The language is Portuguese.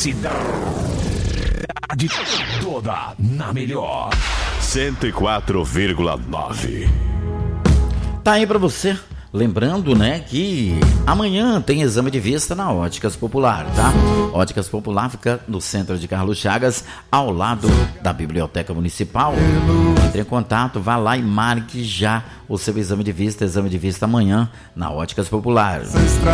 cidade toda na melhor 104,9. Tá aí pra você. Lembrando, né, que amanhã tem exame de vista na Óticas Popular, tá? Óticas Popular fica no centro de Carlos Chagas, ao lado da Biblioteca Municipal. Entre em contato, vá lá e marque já o seu exame de vista amanhã na Óticas Popular.